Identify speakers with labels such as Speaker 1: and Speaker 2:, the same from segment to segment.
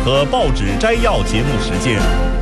Speaker 1: 和报纸摘要节目时间。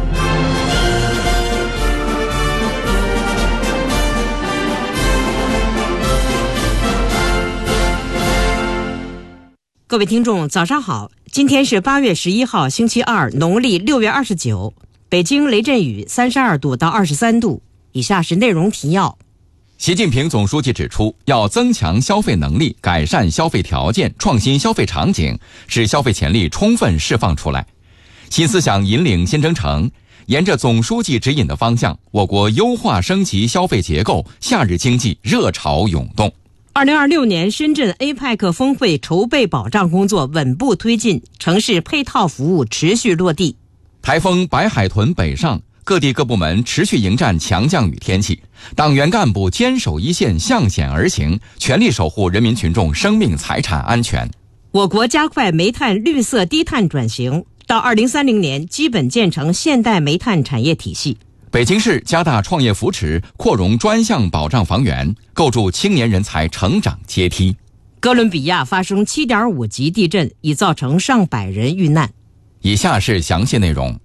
Speaker 2: 各位听众早上好，今天是8月11号星期二，农历6月29，北京雷阵雨32度到23度。以下是内容提要。
Speaker 3: 习近平总书记指出，要增强消费能力，改善消费条件，创新消费场景，使消费潜力充分释放出来。新思想引领新征程，沿着总书记指引的方向，我国优化升级消费结构，夏日经济热潮涌动。
Speaker 2: 2026年深圳 APEC 峰会筹备保障工作稳步推进，城市配套服务持续落地。
Speaker 3: 台风白海豚北上，各地各部门持续迎战强降雨天气，党员干部坚守一线，向险而行，全力守护人民群众生命财产安全。
Speaker 2: 我国加快煤炭绿色低碳转型，到2030年基本建成现代煤炭产业体系。
Speaker 3: 北京市加大创业扶持，扩容专项保障房源，构筑青年人才成长阶梯。
Speaker 2: 哥伦比亚发生7.5级地震，已造成上百人遇难。
Speaker 3: 以下是详细内容。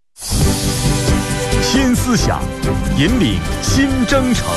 Speaker 1: 新思想引领新征程。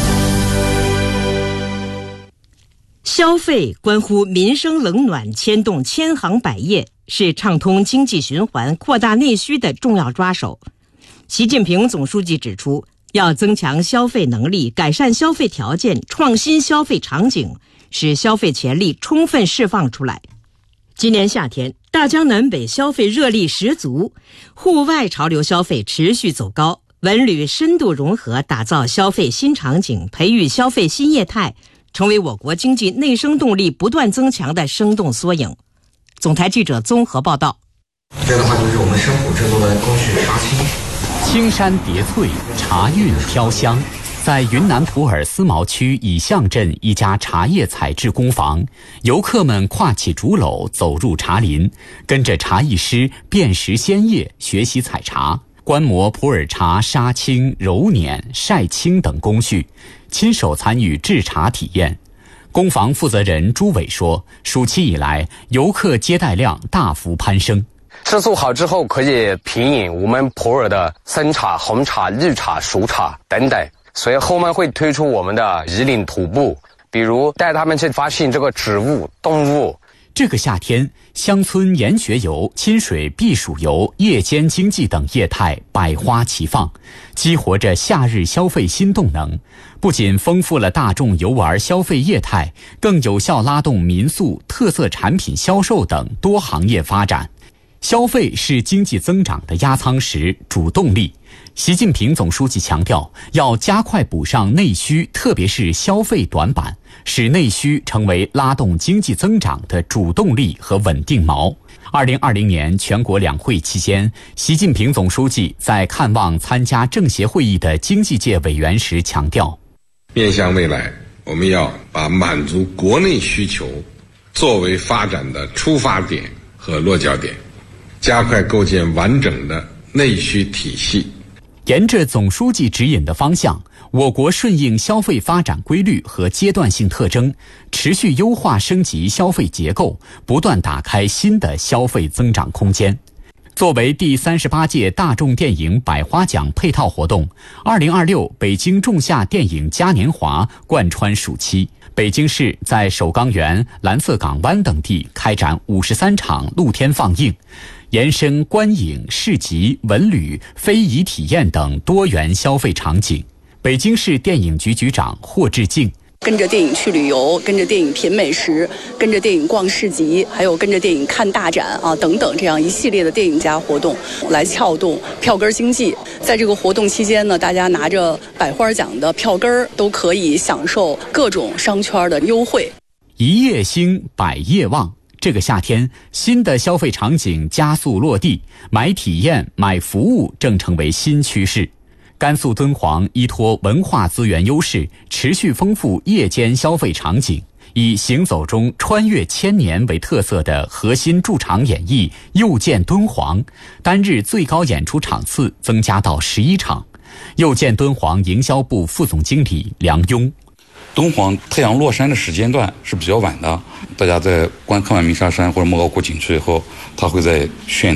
Speaker 2: 消费关乎民生冷暖，牵动千行百业，是畅通经济循环、扩大内需的重要抓手。习近平总书记指出，要增强消费能力，改善消费条件，创新消费场景，使消费潜力充分释放出来。今年夏天，大江南北消费热力十足，户外潮流消费持续走高，文旅深度融合，打造消费新场景，培育消费新业态，成为我国经济内生动力不断增强的生动缩影。总台记者综合报道。
Speaker 4: 这个的话就是我们生火制作的工序杀青。
Speaker 5: 青山叠翠，茶韵飘香。在云南普洱思茅区乙象镇一家茶叶采制工坊，游客们挎起竹篓走入茶林，跟着茶艺师辨识鲜叶，学习采茶，观摩普洱茶杀青、揉捻、晒青等工序，亲手参与制茶体验。工坊负责人朱伟说，暑期以来，游客接待量大幅攀升。
Speaker 6: 制作好之后可以品饮我们普洱的生茶、红茶、绿茶、熟茶等等。所以后面会推出我们的引领徒步，比如带他们去发现这个植物、动物。
Speaker 5: 这个夏天，乡村研学游、亲水避暑游、夜间经济等业态百花齐放，激活着夏日消费新动能。不仅丰富了大众游玩消费业态，更有效拉动民宿、特色产品销售等多行业发展。消费是经济增长的压舱石、主动力。习近平总书记强调，要加快补上内需，特别是消费短板，使内需成为拉动经济增长的主动力和稳定锚。2020年全国两会期间，习近平总书记在看望参加政协会议的经济界委员时强调，
Speaker 7: 面向未来，我们要把满足国内需求作为发展的出发点和落脚点，加快构建完整的内需体系。
Speaker 5: 沿着总书记指引的方向，我国顺应消费发展规律和阶段性特征，持续优化升级消费结构，不断打开新的消费增长空间。作为第38届大众电影百花奖配套活动，2026北京仲夏电影嘉年华贯穿暑期。北京市在首钢园、蓝色港湾等地开展53场露天放映，延伸观影、市集、文旅、非遗体验等多元消费场景。北京市电影局局长霍志敬，
Speaker 8: 跟着电影去旅游，跟着电影品美食，跟着电影逛市集，还有跟着电影看大展等等，这样一系列的电影节活动来撬动票根经济。在这个活动期间呢，大家拿着百花奖的票根都可以享受各种商圈的优惠。
Speaker 5: 一夜兴，百业旺。这个夏天，新的消费场景加速落地，买体验、买服务正成为新趋势。甘肃敦煌依托文化资源优势，持续丰富夜间消费场景，以行走中穿越千年为特色的核心驻场演绎又见敦煌，单日最高演出场次增加到11场。又见敦煌营销部副总经理梁庸，
Speaker 9: 敦煌太阳落山的时间段是比较晚的，大家在看完鸣沙山或者莫高窟景区以后，它会在炫